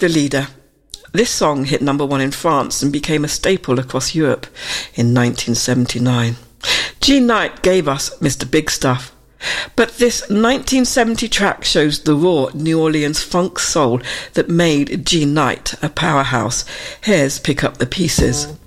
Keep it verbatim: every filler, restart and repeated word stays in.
The Leader. This song hit number one in France and became a staple across Europe in nineteen seventy-nine. Jean Knight gave us Mister Big Stuff. But this nineteen seventy track shows the raw New Orleans funk soul that made Jean Knight a powerhouse. Here's Pick Up the Pieces.